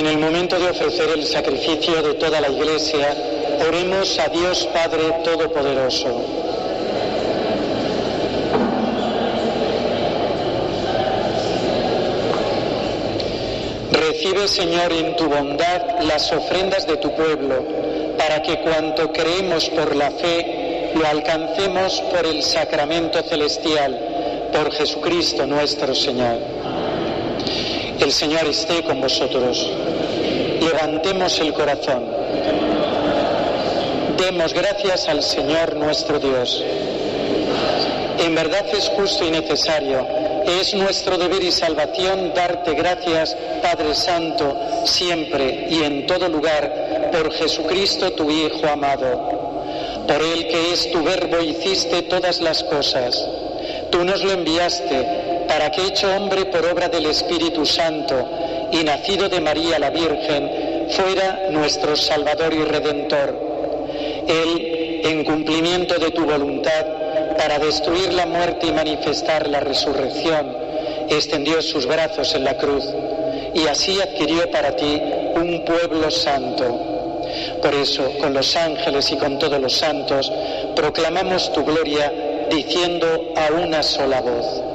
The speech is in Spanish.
En el momento de ofrecer el sacrificio de toda la Iglesia, oremos a Dios Padre Todopoderoso. Recibe, Señor, en tu bondad las ofrendas de tu pueblo, para que cuanto creemos por la fe, lo alcancemos por el sacramento celestial, por Jesucristo nuestro Señor. El Señor esté con vosotros. Levantemos el corazón. Demos gracias al Señor nuestro Dios. En verdad es justo y necesario, es nuestro deber y salvación darte gracias, Padre Santo, siempre y en todo lugar, por Jesucristo tu Hijo amado. Por Él, que es tu Verbo, hiciste todas las cosas. Tú nos lo enviaste, para que, hecho hombre por obra del Espíritu Santo y nacido de María la Virgen, fuera nuestro Salvador y Redentor. Él, en cumplimiento de tu voluntad, para destruir la muerte y manifestar la resurrección, extendió sus brazos en la cruz y así adquirió para ti un pueblo santo. Por eso, con los ángeles y con todos los santos, proclamamos tu gloria diciendo a una sola voz: